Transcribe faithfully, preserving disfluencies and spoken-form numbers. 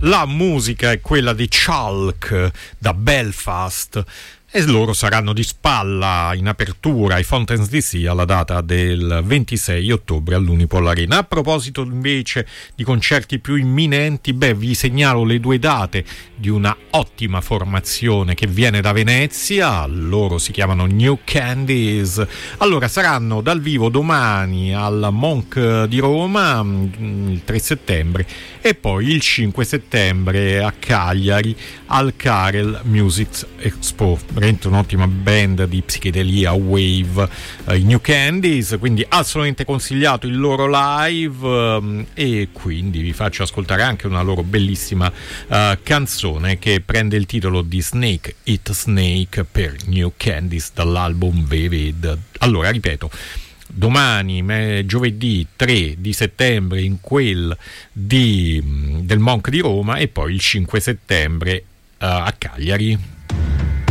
La musica è quella di Chalk da Belfast e loro saranno di spalla in apertura ai Fountains D C alla data del ventisei ottobre all'Unipol Arena. A proposito invece di concerti più imminenti, beh, vi segnalo le due date di una ottima formazione che viene da Venezia. Loro si chiamano New Candies. Allora, saranno dal vivo domani al Monk di Roma il tre settembre e poi il cinque settembre a Cagliari al Carel Music Expo. Un'ottima band di psichedelia wave, uh, i New Candies, quindi assolutamente consigliato il loro live, um, e quindi vi faccio ascoltare anche una loro bellissima uh, canzone che prende il titolo di Snake Eat Snake per New Candies dall'album Vivid. Allora, ripeto, domani, me, giovedì tre di settembre in quel di, del Monk di Roma e poi il cinque settembre uh, a Cagliari.